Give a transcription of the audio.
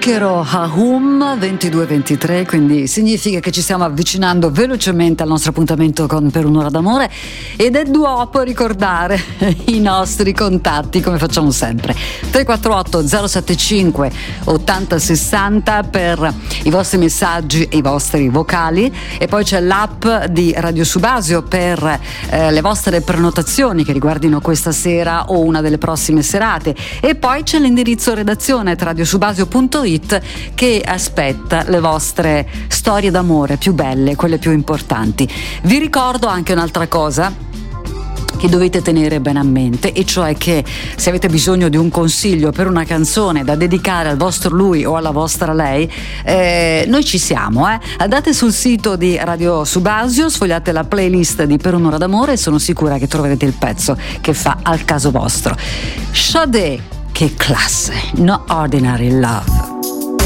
Zucchero Ahum 22-23, quindi significa che ci stiamo avvicinando velocemente al nostro appuntamento con Per un'ora d'amore, ed è dopo ricordare i nostri contatti come facciamo sempre: 348 075 8060 per i vostri messaggi e i vostri vocali, e poi c'è l'app di Radio Subasio per le vostre prenotazioni che riguardino questa sera o una delle prossime serate, e poi c'è l'indirizzo redazione radiosubasio.it che aspetta le vostre storie d'amore più belle, quelle più importanti. Vi ricordo anche un'altra cosa che dovete tenere bene a mente, e cioè che se avete bisogno di un consiglio per una canzone da dedicare al vostro lui o alla vostra lei, noi ci siamo. Andate sul sito di Radio Subasio, sfogliate la playlist di Per un'ora d'amore e sono sicura che troverete il pezzo che fa al caso vostro. Sade, che classe, No Ordinary Love.